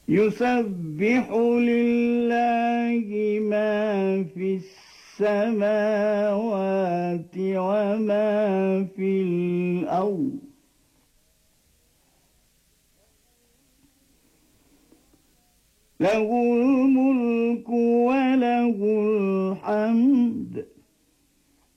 يسبح لله ما في السماوات وما في الأرض له الملك وله الحمد